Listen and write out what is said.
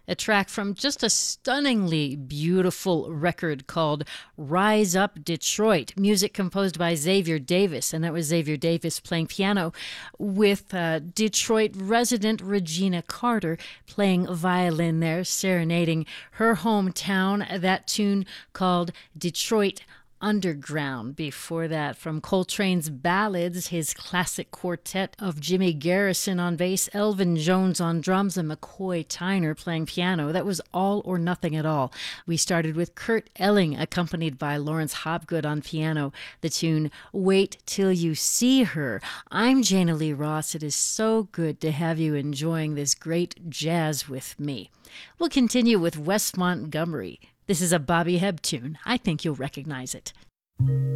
a track from just a stunningly beautiful record called Rise Up Detroit, music composed by Xavier Davis, and that was Xavier Davis playing piano with Detroit resident Regina Carter playing violin there, serenading her hometown, that tune called Detroit Underground. Before that, from Coltrane's Ballads, his classic quartet of Jimmy Garrison on bass, Elvin Jones on drums, and McCoy Tyner playing piano. That was All or Nothing at All. We started with Kurt Elling, accompanied by Lawrence Hopgood on piano, the tune Wait Till You See Her. I'm Jana Lee Ross. It is so good to have you enjoying this great jazz with me. We'll continue with Wes Montgomery. This is a Bobby Hebb tune. I think you'll recognize it.